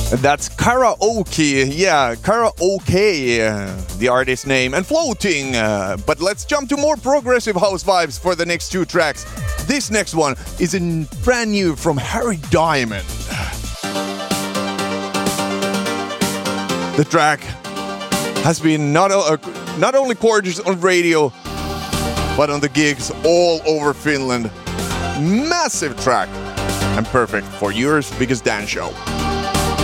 That's Karaoke, yeah, Karaoke, the artist name, and Floating. But let's jump to more progressive house vibes for the next two tracks. This next one is brand new from Harry Diamond. The track has been not only gorgeous on radio, but on the gigs all over Finland. Massive track and perfect for your biggest dance show.